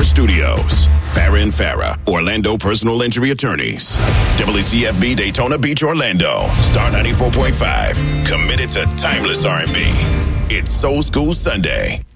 Farah Studios. Farah and Farah, Orlando personal injury attorneys. WCFB Daytona Beach, Orlando. Star 94.5. Committed to timeless R&B. It's Soul School Sunday.